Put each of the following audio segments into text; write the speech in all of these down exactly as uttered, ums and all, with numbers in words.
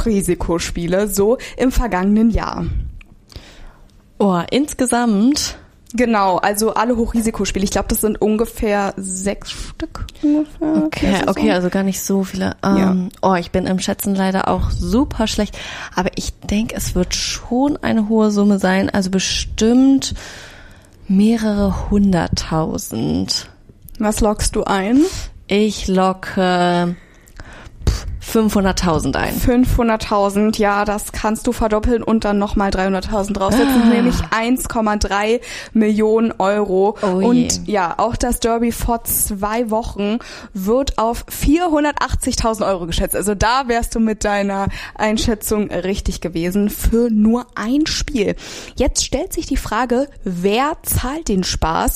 Hochrisikospiele so im vergangenen Jahr? Oh, insgesamt? Genau, also alle Hochrisikospiele. Ich glaube, das sind ungefähr sechs Stück. Ungefähr. Okay, okay, also gar nicht so viele. Ähm, Ja. Oh, ich bin im Schätzen leider auch super schlecht. Aber ich denke, es wird schon eine hohe Summe sein. Also bestimmt mehrere hunderttausend. Was loggst du ein? Ich locke pff, fünfhunderttausend ein. fünfhunderttausend, ja, das kannst du verdoppeln und dann nochmal dreihunderttausend draufsetzen, Ah. nämlich eins Komma drei Millionen Euro. Oh je. Und ja, auch das Derby vor zwei Wochen wird auf vierhundertachtzigtausend Euro geschätzt. Also da wärst du mit deiner Einschätzung richtig gewesen für nur ein Spiel. Jetzt stellt sich die Frage, wer zahlt den Spaß?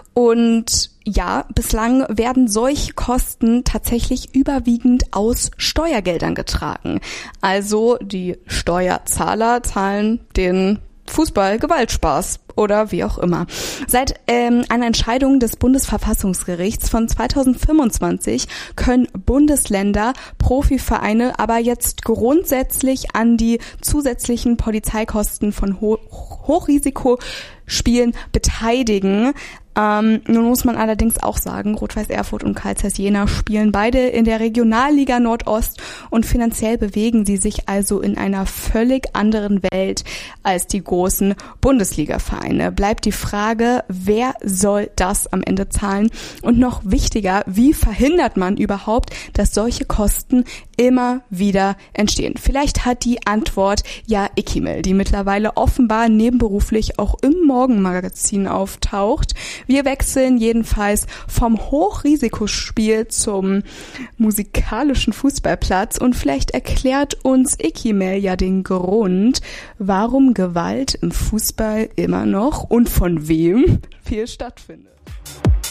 Und ja, bislang werden solche Kosten tatsächlich überwiegend aus Steuergeldern getragen. Also die Steuerzahler zahlen den Fußball-Gewaltspaß oder wie auch immer. Seit ähm, einer Entscheidung des Bundesverfassungsgerichts von zweitausendfünfundzwanzig können Bundesländer Profivereine aber jetzt grundsätzlich an die zusätzlichen Polizeikosten von Ho- Hochrisikospielen beteiligen. Ähm, nun muss man allerdings auch sagen, Rot-Weiß Erfurt und Carl Zeiss Jena spielen beide in der Regionalliga Nordost und finanziell bewegen sie sich also in einer völlig anderen Welt als die großen Bundesliga-Vereine. Bleibt die Frage, wer soll das am Ende zahlen? Und noch wichtiger, wie verhindert man überhaupt, dass solche Kosten immer wieder entstehen? Vielleicht hat die Antwort ja Ikimel, die mittlerweile offenbar nebenberuflich auch im Morgenmagazin auftaucht. Wir wechseln jedenfalls vom Hochrisikospiel zum musikalischen Fußballplatz und vielleicht erklärt uns Ikimel ja den Grund, warum Gewalt im Fußball immer noch und von wem viel stattfindet.